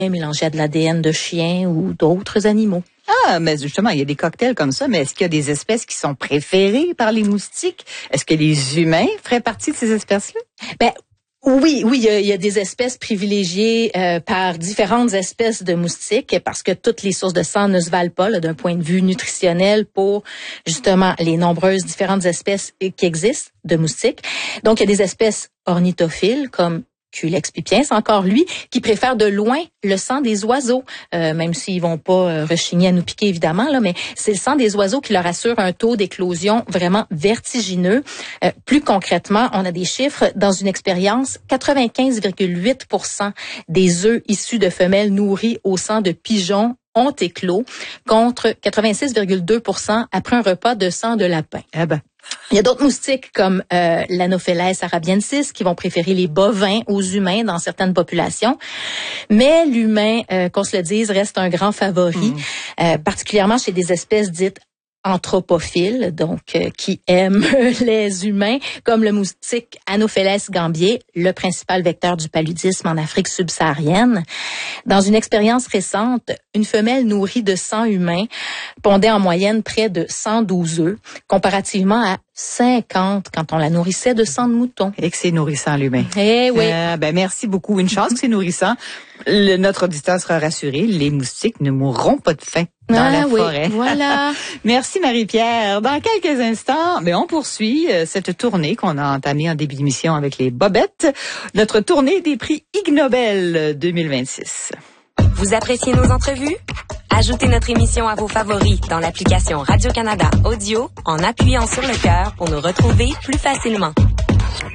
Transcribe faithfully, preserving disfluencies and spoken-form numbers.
mélangé à de l'A D N de chiens ou d'autres animaux. Ah, mais justement, il y a des cocktails comme ça, mais est-ce qu'il y a des espèces qui sont préférées par les moustiques? Est-ce que les humains feraient partie de ces espèces-là? Ben, Oui, oui, il y a, il y a des espèces privilégiées euh, par différentes espèces de moustiques parce que toutes les sources de sang ne se valent pas là, d'un point de vue nutritionnel pour justement les nombreuses différentes espèces qui existent de moustiques. Donc, il y a des espèces ornithophiles comme Culex pipiens, c'est encore lui, qui préfère de loin le sang des oiseaux, euh, même s'ils vont pas euh, rechigner à nous piquer évidemment, là, mais c'est le sang des oiseaux qui leur assure un taux d'éclosion vraiment vertigineux. Euh, plus concrètement, on a des chiffres dans une expérience, quatre-vingt-quinze virgule huit pour cent des œufs issus de femelles nourries au sang de pigeons ont éclos, contre quatre-vingt-six virgule deux pour cent après un repas de sang de lapin. Eh ben. Il y a d'autres moustiques comme euh, l'Anopheles arabiensis qui vont préférer les bovins aux humains dans certaines populations. Mais l'humain, euh, qu'on se le dise, reste un grand favori, mmh. euh, particulièrement chez des espèces dites anthropophiles, donc euh, qui aiment les humains, comme le moustique Anopheles gambier, le principal vecteur du paludisme en Afrique subsaharienne. Dans une expérience récente, une femelle nourrie de sang humain pondait en moyenne près de cent douze œufs, comparativement à cinquante quand on la nourrissait de sang de mouton. Et que c'est nourrissant l'humain. Eh oui. Euh, ben merci beaucoup. Une chance que c'est nourrissant. Le, notre auditeur sera rassuré. Les moustiques ne mourront pas de faim dans ah, la oui, forêt. Voilà. Merci Marie-Pierre. Dans quelques instants, mais on poursuit euh, cette tournée qu'on a entamée en début d'émission avec les Bobettes. Notre tournée des prix Ig Nobel deux mille vingt-six. Vous appréciez nos entrevues? Ajoutez notre émission à vos favoris dans l'application Radio-Canada Audio en appuyant sur le cœur pour nous retrouver plus facilement.